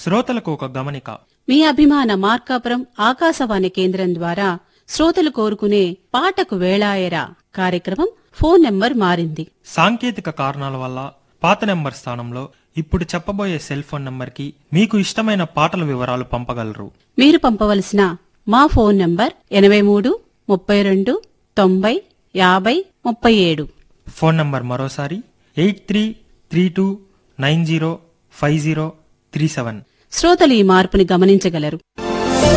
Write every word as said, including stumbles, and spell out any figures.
శ్రోతలకు ఒక గమనిక. మీ అభిమాన మార్కాపురం ఆకాశవాణి కేంద్రం ద్వారా శ్రోతలు కోరుకునే పాటకు వేళాయరా కార్యక్రమం ఫోన్ నెంబర్ మారింది. సాంకేతిక కారణాల వల్ల పాత నెంబర్ స్థానంలో ఇప్పుడు చెప్పబోయే సెల్ ఫోన్ నంబర్కి మీకు ఇష్టమైన పాటల వివరాలు పంపగలరు. మీరు పంపవలసిన మా ఫోన్ నంబర్ ఎనభై మూడు ముప్పై రెండు తొంభై యాభై ముప్పై ఏడు. ఫోన్ నంబర్ మరోసారి eight three three two nine zero five zero three seven. శ్రోతలు ఈ మార్పుని గమనించగలరు.